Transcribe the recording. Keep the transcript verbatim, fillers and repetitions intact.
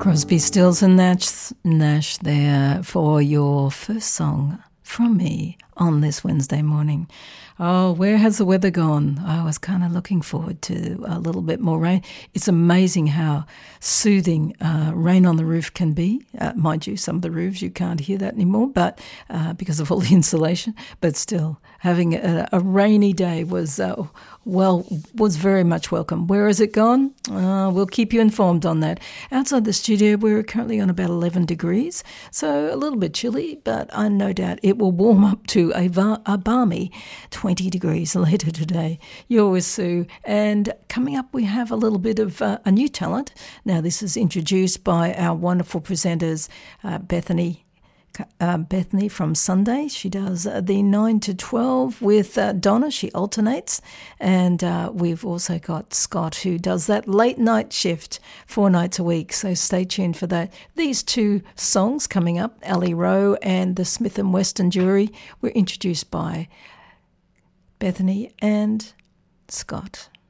Crosby, Stills and Nash, Nash there for your first song from me on this Wednesday morning. Oh, where has the weather gone? I was kind of looking forward to a little bit more rain. It's amazing how soothing uh, rain on the roof can be. Uh, mind you, some of the roofs you can't hear that anymore, but uh, because of all the insulation. But still, having a, a rainy day was uh, well was very much welcome. Where has it gone? Uh, we'll keep you informed on that. Outside the studio, we're currently on about eleven degrees, so a little bit chilly, but I no doubt it will warm up to a, va- a balmy twenty degrees later today. You're with Sue, and coming up we have a little bit of uh, a new talent. Now this is introduced by our wonderful presenters, uh, Bethany Uh, Bethany from Sunday. She does uh, the nine to twelve with uh, Donna. She alternates. And uh, we've also got Scott, who does that late night shift four nights a week. So stay tuned for that. These two songs coming up, Ally Rowe and the Smith and Weston Jury, were introduced by Bethany and Scott.